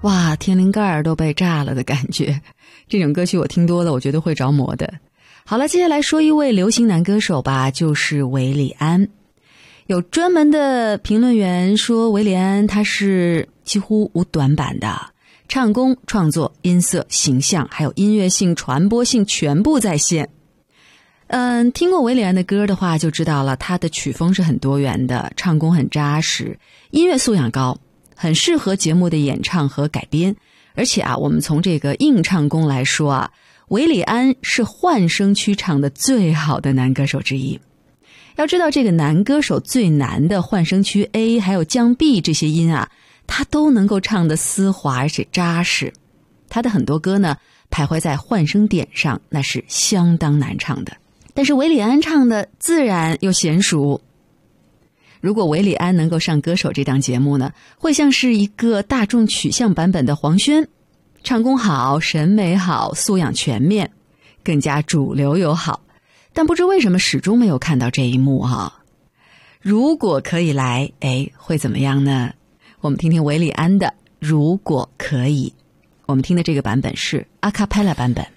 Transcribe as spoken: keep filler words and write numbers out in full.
哇，天灵盖儿都被炸了的感觉。这种歌曲我听多了，我觉得会着魔的。好了，接下来说一位流行男歌手吧，就是韦礼安。有专门的评论员说，韦礼安他是几乎无短板的，唱功、创作、音色、形象，还有音乐性、传播性全部在线。嗯，听过韦礼安的歌的话就知道了，他的曲风是很多元的，唱功很扎实，音乐素养高，很适合节目的演唱和改编。而且啊，我们从这个硬唱功来说啊，韦礼安是换声区唱的最好的男歌手之一。要知道这个男歌手最难的换声区 A 还有降 B 这些音啊，他都能够唱得丝滑而且扎实。他的很多歌呢徘徊在换声点上，那是相当难唱的。但是韦礼安唱的自然又娴熟。如果韦礼安能够上歌手这档节目呢，会像是一个大众取向版本的黄轩，唱功好，审美好，素养全面，更加主流友好。但不知为什么始终没有看到这一幕哈、啊。如果可以来，哎，会怎么样呢？我们听听韦礼安的《如果可以》。我们听的这个版本是阿卡贝拉版本。